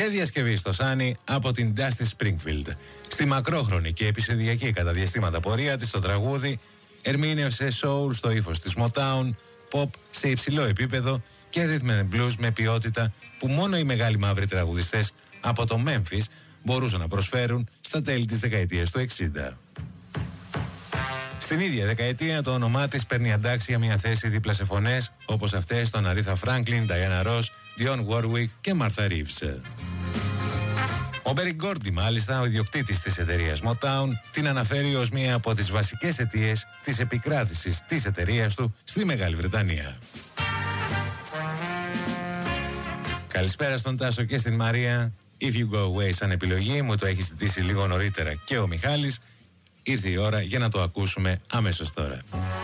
και διασκευή στο Sunny από την Dusty Springfield. Στη μακρόχρονη και επεισοδιακή κατά διαστήματα πορεία της, το τραγούδι ερμήνευσε soul στο ύφος της Motown, pop σε υψηλό επίπεδο και rhythm and blues με ποιότητα που μόνο οι μεγάλοι μαύροι τραγουδιστές από το Memphis μπορούσαν να προσφέρουν στα τέλη της δεκαετίας του 60. Στην ίδια δεκαετία το όνομά της παίρνει αντάξει για μια θέση δίπλα σε φωνές όπως αυτές των Aretha Franklin, Diana Ross, Dionne Warwick και Martha Reeves. Ο Berry Gordy, μάλιστα, ο ιδιοκτήτης της εταιρείας Motown, την αναφέρει ως μία από τις βασικές αιτίες της επικράτησης της εταιρείας του στη Μεγάλη Βρετανία. Καλησπέρα στον Τάσο και στην Μαρία. If You Go Away σαν επιλογή, μου το έχει ζητήσει λίγο νωρίτερα και ο Μιχάλης. Ήρθε η ώρα για να το ακούσουμε αμέσως τώρα.